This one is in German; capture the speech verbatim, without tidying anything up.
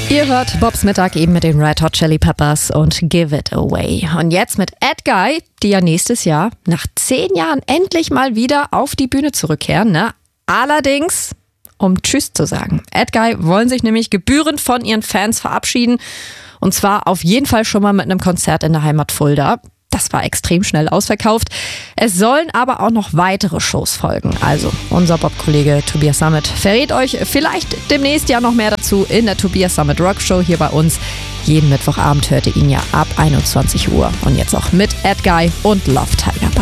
Ihr hört Bobs Mittag eben mit den Red Hot Chili Peppers und Give It Away. Und jetzt mit Edguy, die ja nächstes Jahr nach zehn Jahren endlich mal wieder auf die Bühne zurückkehren. Ne? Allerdings, um Tschüss zu sagen. Edguy wollen sich nämlich gebührend von ihren Fans verabschieden. Und zwar auf jeden Fall schon mal mit einem Konzert in der Heimat Fulda. Das war extrem schnell ausverkauft. Es sollen aber auch noch weitere Shows folgen. Also unser Bob-Kollege Tobias Sammet verrät euch vielleicht demnächst ja noch mehr dazu in der Tobias Sammet Rock Show hier bei uns. Jeden Mittwochabend hört ihr ihn ja ab einundzwanzig Uhr. Und jetzt auch mit Edguy und Love Tiger.